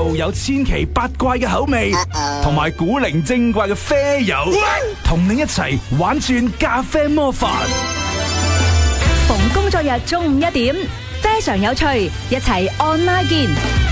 度有千奇百怪嘅口味，同埋古靈精怪嘅啡友，同你一齊玩轉咖啡魔法。 逢工作日中午1點，非常有趣，一齊 online 見。